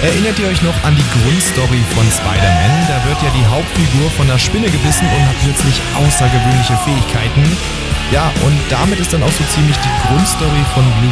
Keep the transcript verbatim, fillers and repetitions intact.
Erinnert ihr euch noch an die Grundstory von Spider-Man? Da wird ja die Hauptfigur von einer Spinne gebissen und hat plötzlich außergewöhnliche Fähigkeiten. Ja, und damit ist dann auch so ziemlich die Grundstory von Blue